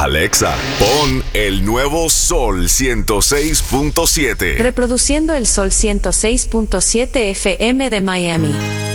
Alexa, pon el nuevo Sol 106.7. Reproduciendo el Sol 106.7 FM de Miami.